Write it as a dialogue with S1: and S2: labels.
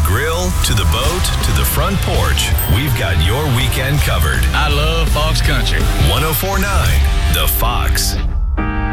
S1: grill, to the boat, to the front porch, we've got your weekend covered.
S2: I love Fox Country.
S1: 104.9 The Fox.